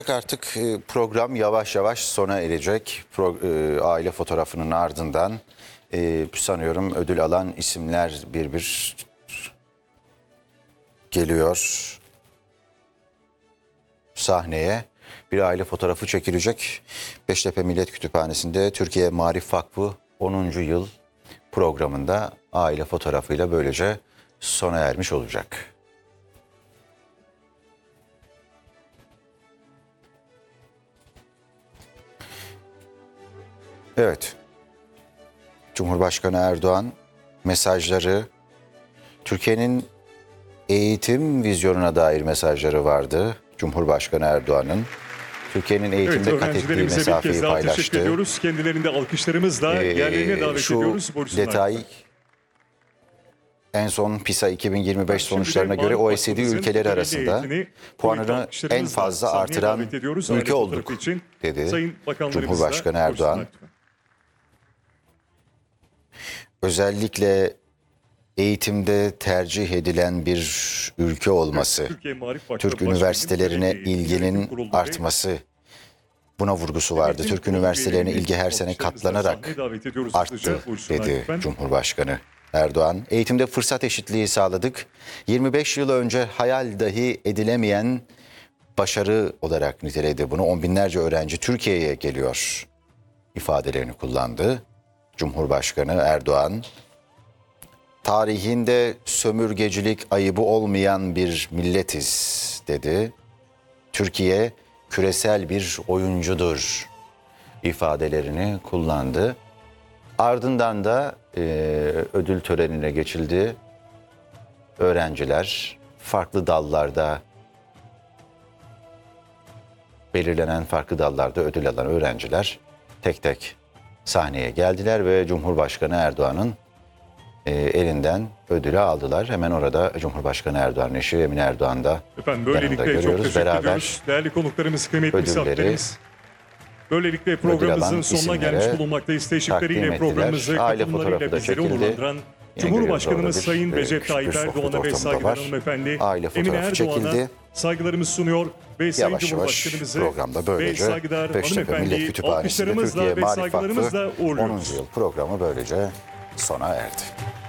Artık program yavaş yavaş sona erecek. Aile fotoğrafının ardından sanıyorum ödül alan isimler bir geliyor sahneye. Bir aile fotoğrafı çekilecek. Beştepe Millet Kütüphanesi'nde Türkiye Maarif Vakfı 10. yıl programında aile fotoğrafıyla böylece sona ermiş olacak. Evet, Cumhurbaşkanı Erdoğan mesajları, Türkiye'nin eğitim vizyonuna dair mesajları vardı. Cumhurbaşkanı Erdoğan'ın Türkiye'nin eğitimde kat ettiği mesafeyi paylaştı. Teşekkür ediyoruz. Kendilerini de alkışlarımızla yerlerine davet ediyoruz. Şu detay en son PISA 2025 sonuçlarına göre OECD ülkeleri arasında puanını en fazla artıran ülke olduk, dedi Cumhurbaşkanı Erdoğan. Özellikle eğitimde tercih edilen bir ülke olması, Türk üniversitelerine ilginin artması, buna vurgusu vardı. Türk üniversitelerine ilgi her sene katlanarak arttı, dedi Cumhurbaşkanı Erdoğan. Eğitimde fırsat eşitliği sağladık. 25 yıl önce hayal dahi edilemeyen başarı olarak niteledi bunu. On binlerce öğrenci Türkiye'ye geliyor ifadelerini kullandı Cumhurbaşkanı Erdoğan. Tarihinde sömürgecilik ayıbı olmayan bir milletiz, dedi. Türkiye küresel bir oyuncudur ifadelerini kullandı. Ardından da ödül törenine geçildi. Öğrenciler farklı dallarda, belirlenen farklı dallarda ödül alan öğrenciler tek tek sahneye geldiler ve Cumhurbaşkanı Erdoğan'ın elinden ödülü aldılar. Hemen orada Cumhurbaşkanı Erdoğan'ın eşi Emine Erdoğan da yanında görüyoruz. Beraber değerli konuklarımız, kıymetli misafirlerimiz. Böylelikle programımızın sonuna gelmiş bulunmaktayız. Teşvikleriyle programımızı, katılımlarıyla bizleri onurlandıran Cumhurbaşkanımız Sayın Recep Tayyip Erdoğan'a ve saygılar hanımefendi Emine Erdoğan'a saygılarımızı sunuyor ve Sayın Cumhurbaşkanımızı ve saygılar hanımefendi alkışlarımızla ve saygılarımızla uğurluyoruz. 10. yıl programı böylece sona erdi.